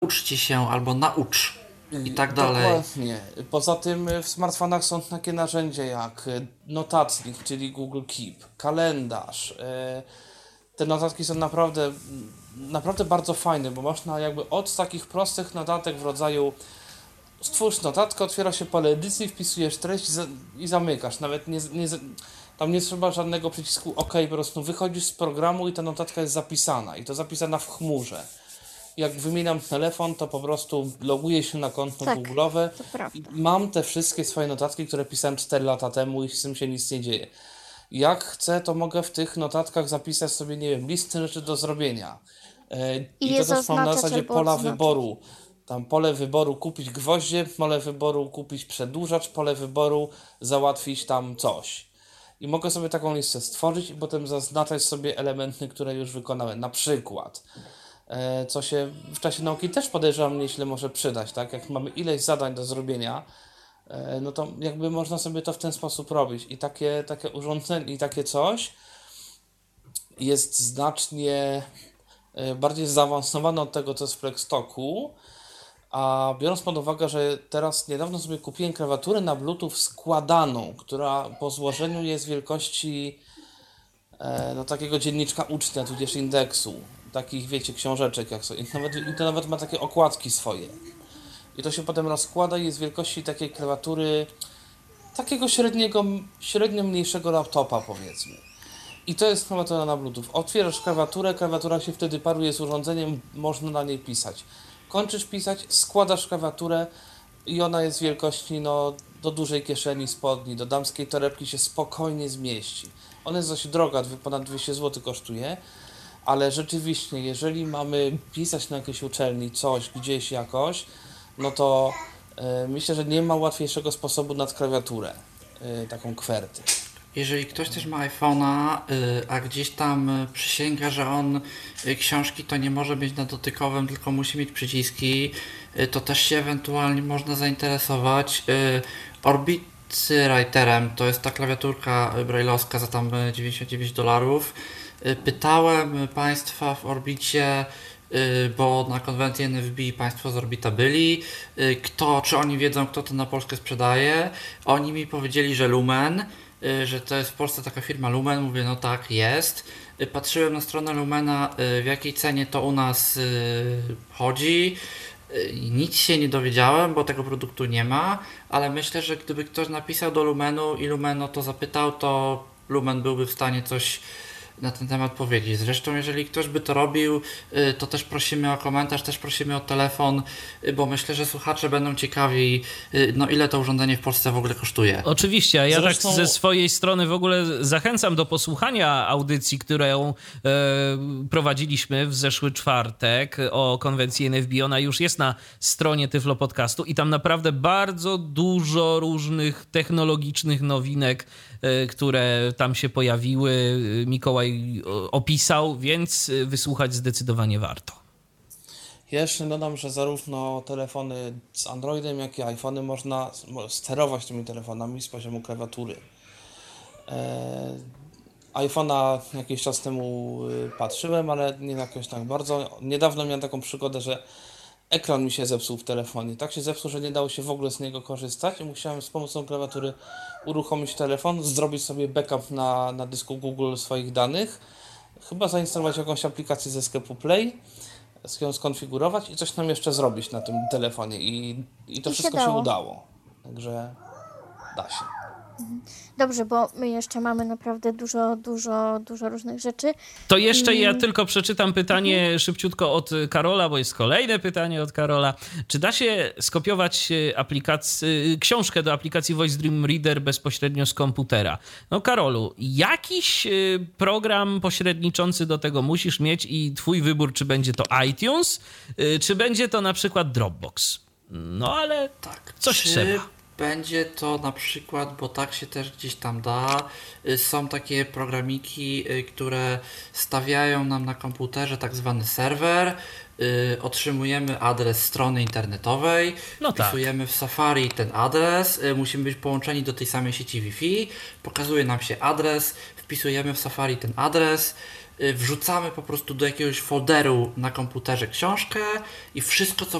uczcie się albo naucz i tak dalej. Dokładnie. Poza tym w smartfonach są takie narzędzia jak notatnik, czyli Google Keep, kalendarz. Te notatki są naprawdę bardzo fajne, bo można jakby od takich prostych notatek w rodzaju stwórz notatkę, otwiera się pole edycji, wpisujesz treść i zamykasz. Nawet tam nie trzeba żadnego przycisku OK, po prostu wychodzisz z programu i ta notatka jest zapisana. I to zapisana w chmurze. Jak wymieniam telefon, to po prostu loguję się na konto Tak, Google'owe to i prawda. mam te wszystkie swoje notatki, które pisałem 4 lata temu i z tym się nic nie dzieje. Jak chcę, to mogę w tych notatkach zapisać sobie, nie wiem, listy rzeczy do zrobienia. I I je to też mam na zaznaczać zasadzie albo pola odznaczać. wyboru. Tam pole wyboru kupić gwoździe, pole wyboru kupić przedłużacz, pole wyboru załatwić tam coś. I mogę sobie taką listę stworzyć i potem zaznaczać sobie elementy, które już wykonałem. Na przykład, co się w czasie nauki też podejrzewam nieźle może przydać, tak? Jak mamy ileś zadań do zrobienia, no to jakby można sobie to w ten sposób robić. I takie urządzenie i takie coś jest znacznie bardziej zaawansowane od tego, co jest w Flextoku. A biorąc pod uwagę, że teraz niedawno sobie kupiłem klawiaturę na Bluetooth składaną, która po złożeniu jest wielkości no, takiego dzienniczka ucznia, tudzież indeksu, takich wiecie, książeczek jak są. I to nawet ma takie okładki swoje. I to się potem rozkłada i jest wielkości takiej klawiatury, takiego średnio mniejszego laptopa powiedzmy. I to jest klawiatura na Bluetooth. Otwierasz klawiaturę, klawiatura się wtedy paruje z urządzeniem, można na niej pisać. Kończysz pisać, składasz klawiaturę i ona jest wielkości no, do dużej kieszeni spodni, do damskiej torebki się spokojnie zmieści. Ona jest dość droga, ponad 200 zł kosztuje, ale rzeczywiście, jeżeli mamy pisać na jakiejś uczelni coś, gdzieś jakoś, no to myślę, że nie ma łatwiejszego sposobu na klawiaturę, taką kwerty. Jeżeli ktoś też ma iPhone'a, a gdzieś tam przysięga, że on książki to nie może mieć na dotykowym, tylko musi mieć przyciski, to też się ewentualnie można zainteresować Orbit Writerem. To jest ta klawiaturka braille'owska za tam $99. Pytałem Państwa w Orbicie, bo na konwencji NFB Państwo z Orbita byli, czy oni wiedzą, kto to na Polskę sprzedaje. Oni mi powiedzieli, że Lumen, że to jest w Polsce taka firma Lumen. Mówię, no tak, jest. Patrzyłem na stronę Lumena, w jakiej cenie to u nas chodzi. Nic się nie dowiedziałem, bo tego produktu nie ma, ale myślę, że gdyby ktoś napisał do Lumenu i Lumen o to zapytał, to Lumen byłby w stanie coś na ten temat powiedzieć. Zresztą jeżeli ktoś by to robił, to też prosimy o komentarz, też prosimy o telefon, bo myślę, że słuchacze będą ciekawi, no ile to urządzenie w Polsce w ogóle kosztuje. Oczywiście, a ja Zresztą... tak ze swojej strony w ogóle zachęcam do posłuchania audycji, którą prowadziliśmy w zeszły czwartek o konwencji NFB. Ona już jest na stronie Tyflo Podcastu i tam naprawdę bardzo dużo różnych technologicznych nowinek, które tam się pojawiły, Mikołaj opisał, więc wysłuchać zdecydowanie warto. Ja jeszcze dodam, że zarówno telefony z Androidem, jak i iPhony można sterować tymi telefonami z poziomu klawiatury. iPhone'a jakiś czas temu patrzyłem, ale nie jakoś tak bardzo. Niedawno miałem taką przygodę, że ekran mi się zepsuł w telefonie. Tak się zepsuł, że nie dało się w ogóle z niego korzystać i musiałem z pomocą klawiatury uruchomić telefon, zrobić sobie backup na dysku Google swoich danych, chyba zainstalować jakąś aplikację ze sklepu Play, ją skonfigurować i coś tam jeszcze zrobić na tym telefonie i to I się wszystko się dało. udało. Także da się. Dobrze, bo my jeszcze mamy naprawdę dużo różnych rzeczy. To jeszcze ja tylko przeczytam pytanie szybciutko od Karola, bo jest kolejne pytanie od Karola. Czy da się skopiować książkę do aplikacji Voice Dream Reader bezpośrednio z komputera? No Karolu, jakiś program pośredniczący do tego musisz mieć i twój wybór, czy będzie to iTunes, czy będzie to na przykład Dropbox. No ale Tak, coś trzeba. będzie to na przykład, bo tak się też gdzieś tam da, są takie programiki, które stawiają nam na komputerze tak zwany serwer, otrzymujemy adres strony internetowej, No tak. wpisujemy w Safari ten adres, musimy być połączeni do tej samej sieci Wi-Fi, pokazuje nam się adres, wpisujemy w Safari ten adres, wrzucamy po prostu do jakiegoś folderu na komputerze książkę i wszystko, co